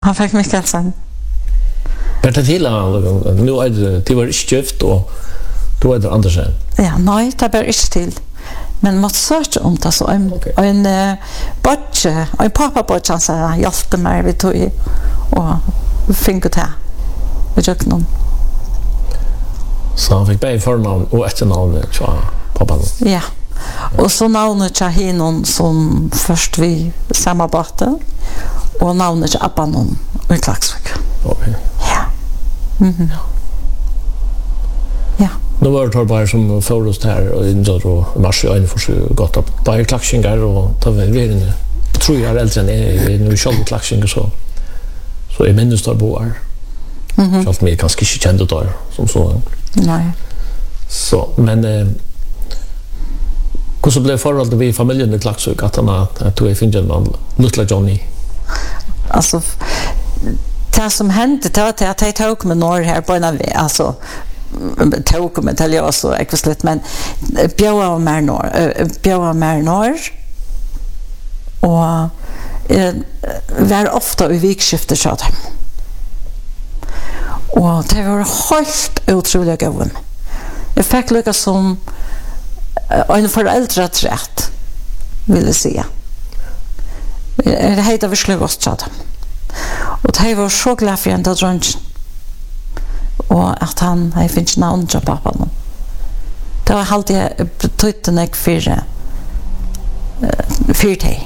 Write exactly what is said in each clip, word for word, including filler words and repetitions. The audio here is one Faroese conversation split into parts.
Han fick Mikkelsen. Men det hela nu är det det var skift och då är det Andersen. Ja, nej, det är inte till. Men måste söka om det så en okay. en uh, botche, en pappa botche han sa hjälpte mig vi tog och fick det här. Vi gick någon. Så han fick bära förnamn och efternamn så pappan. Ja. Och så namnet till hinon som först vi samarbetade och namnet till Abbanon i Klagsvik. Okej. Ja. Mhm. Ja. Nu var det bara som förlust här och in så mars och en för så gott att bara klaxingar och ta väl det. Jag tror jag är äldre än är nu själv klaxingar så. Så är minst där boar. Mhm. Så att mig kanske inte kände där som så. Nej. Så men eh hur så blev förhållandet vi familjen i Klagsvik att han att du är finjen man Lutla Johnny. Alltså det som hände det var att jag tog med norr här på en alltså tog med till jag så ekvisligt men bjöa mer norr bjöa mer norr och eh, var ofta i vikskifte så att och det var helt otroligt gåvan. Jag fick lycka som en föräldraträtt vill jag säga. Det heter vi slögåstad. Och det var så glad för en av dröngen. Och att han, jag finns namn till pappan. Det var alltid betytt en ek för för dig.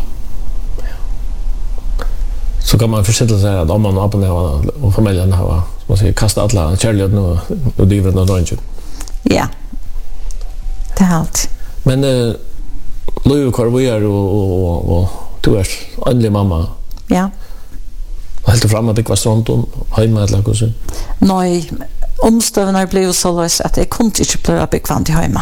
Så kan man försätta sig att om man och appen och familjen har man säger kasta alla kärlek nu och driver den dröngen. Ja. Det är allt. Men eh Lou Carvier och och och du är endelig mamma. Ja. Helt fram att det var sånt och hemma eller något så. Nej, omstövnar blev så lös att jag kunde inte bli bekvämt hemma.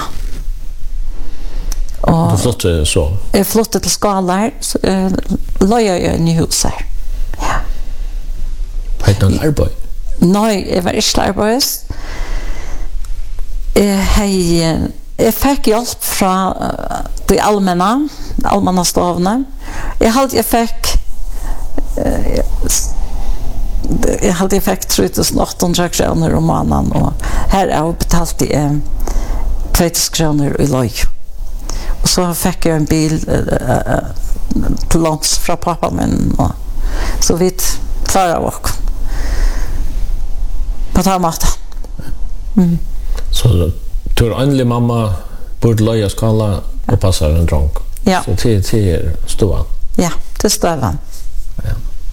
Och du flyttade så. Jag flyttade till Skalar så uh, la jag i ny hus här. Ja. Hade någon arbete? Nej, jag var inte arbetslös. Eh, hej, jag fick hjälp från de allmänna, allmänna stavna. Jag hade jag fick eh, jag hade jag fick tre tusen åttahundra kronor om månaden och här är jag betalt i eh, två tusen kronor i loj. Och så fick jag en bil eh, till lands från pappa men och så vitt klara och på ta mat. Mm. Så tur endelig mamma borde löja skala och passar en dronk. Ja. Så till till stua. Ja, det stövan. Ja.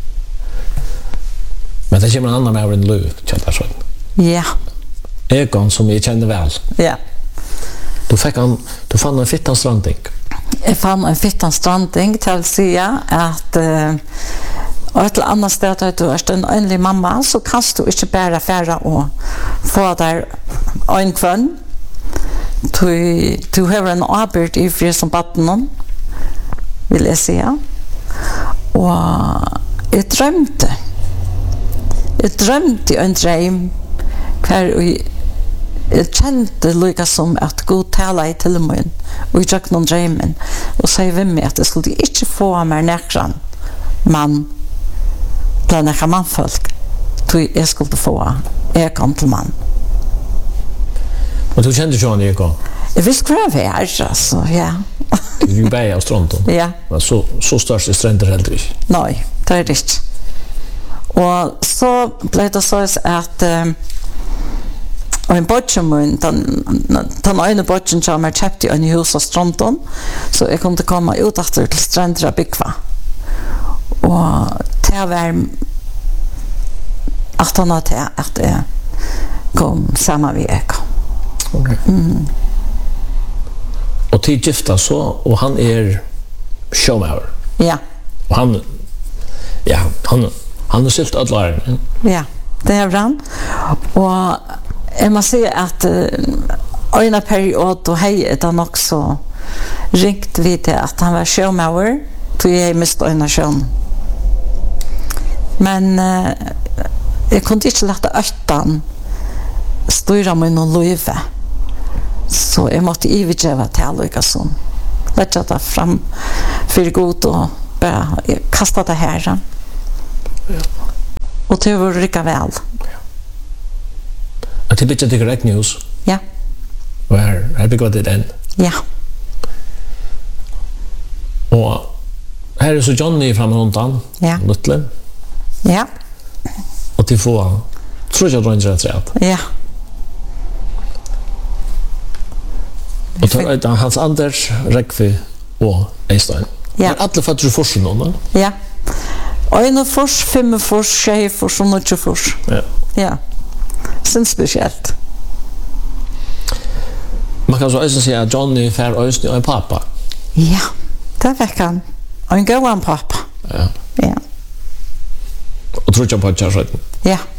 Men det kommer en annan med en löv, känner så. Ja. Egon som jag känner väl. Ja. Du fick han du fann en fittan stranding. Jag fann en fittan stranding till att säga att eh, och ett annat sted att du är en endelig mamma så kan du inte bara färra och få där en kvann. Du, du har en arbet i fri som batten vill jag säga. Och jag drömde. Jag drömde en dröm kvar jag kände lika som att Gud tala i till mig och jag någon drömmen och säger vem mig att jag skulle inte få mig näkran man bland några manfolk tror jag skulle få jag kom till man. Och du kände ju han Egon? Jag visste kvar vi är alltså, ja. Du är bei av Stronton. Ja. Men så så störst är stränder heller inte. Nej, det är det inte. Och så blev det så att um, och en botchen den den ena botchen som jag köpte i hus av Stronton så jag kunde komma ut efter till stränder och bygga. Och det var att han hade att det kom samma vecka. Okej. Okay. Mm. Och till gifta så och han är showmauer. Ja. Och han ja, han han har silt alla. Ja, det är han. Och jag måste säga att uh, en period då hej han också ringt vid att han var showmauer då jag miste en sjön. Men uh, jag kunde inte låta öttan styra mig någon löve. Så jag måste övergeva till alla som lägga det fram för god och bara kasta det här. Ja. Och det var rika väl. Att det blir inte direkt news. Ja. Och här, här bygger det den. Ja. Och här är så Johnny fram runt han. Ja. Luttle. Ja. Och till få tror jag drar rätt rätt. Ja. Och tar hans Anders Räckvi och Einstein. Ja. Alla för att du får sig någon. Ja. Och en fors, fem fors, tjej fors och något fors. Ja. Ja. Sen speciellt. Man kan så också säga att Johnny fär Östny och en pappa. Ja. Det fick han. Och en gåan pappa. Ja. Ja. Och tror jag på att jag Ja.